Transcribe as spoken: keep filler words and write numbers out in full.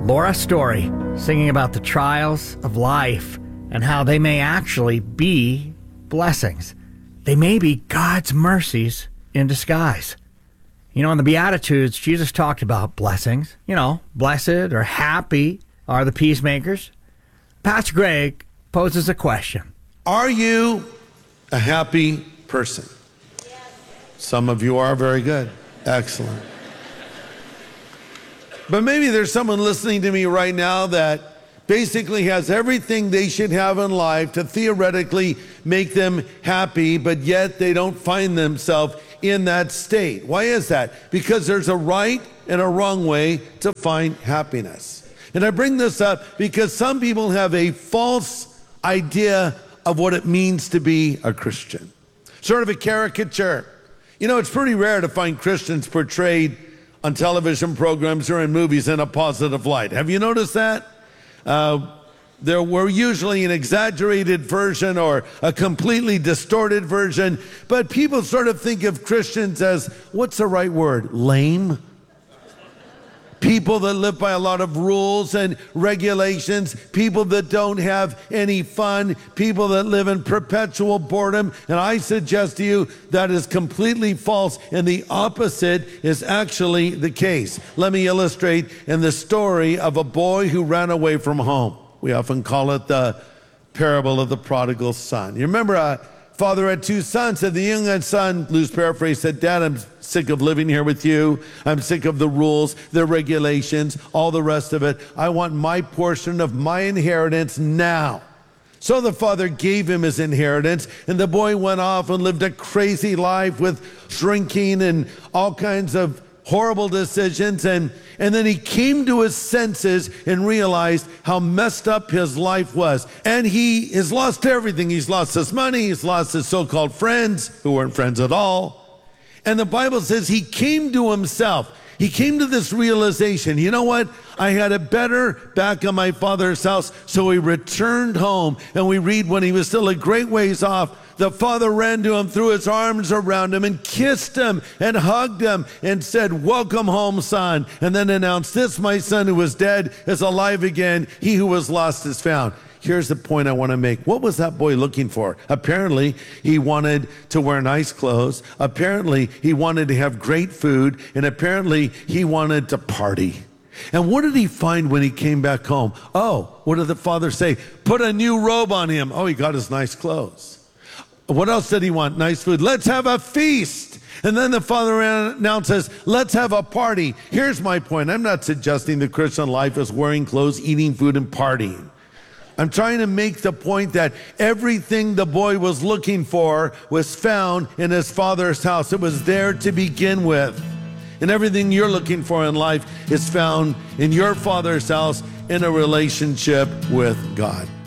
Laura Story, singing about the trials of life and how they may actually be blessings. They may be God's mercies in disguise. You know, in the Beatitudes, Jesus talked about blessings. You know, blessed or happy are the peacemakers. Pastor Greg poses a question. Are you a happy person? Yes. Some of you are. Very good. Excellent. But maybe there's someone listening to me right now that basically has everything they should have in life to theoretically make them happy, but yet they don't find themselves in that state. Why is that? Because there's a right and a wrong way to find happiness. And I bring this up because some people have a false idea of what it means to be a Christian. Sort of a caricature. You know, it's pretty rare to find Christians portrayed on television programs or in movies in a positive light. Have you noticed that? Uh, there were usually an exaggerated version or a completely distorted version, but people sort of think of Christians as, what's the right word? Lame? People that live by a lot of rules and regulations, people that don't have any fun, people that live in perpetual boredom. And I suggest to you that is completely false, and the opposite is actually the case. Let me illustrate in the story of a boy who ran away from home. We often call it the parable of the prodigal son. You remember a father had two sons, and the youngest son, loose paraphrase, said, Dad, I'm sick of living here with you. I'm sick of the rules, the regulations, all the rest of it. I want my portion of my inheritance now. So the father gave him his inheritance, and the boy went off and lived a crazy life with drinking and all kinds of horrible decisions. And, and then he came to his senses and realized how messed up his life was. And he has lost everything. He's lost his money. He's lost his so-called friends, who weren't friends at all. And the Bible says he came to himself. He came to this realization, you know what? I had it better back in my father's house. So he returned home, and we read when he was still a great ways off, the father ran to him, threw his arms around him, and kissed him and hugged him and said, welcome home, son. And then announced, this my son who was dead is alive again. He who was lost is found. Here's the point I want to make. What was that boy looking for? Apparently, he wanted to wear nice clothes. Apparently, he wanted to have great food. And apparently, he wanted to party. And what did he find when he came back home? Oh, what did the father say? Put a new robe on him. Oh, he got his nice clothes. What else did he want? Nice food. Let's have a feast. And then the father announces, let's have a party. Here's my point. I'm not suggesting the Christian life is wearing clothes, eating food, and partying. I'm trying to make the point that everything the boy was looking for was found in his father's house. It was there to begin with. And everything you're looking for in life is found in your father's house in a relationship with God.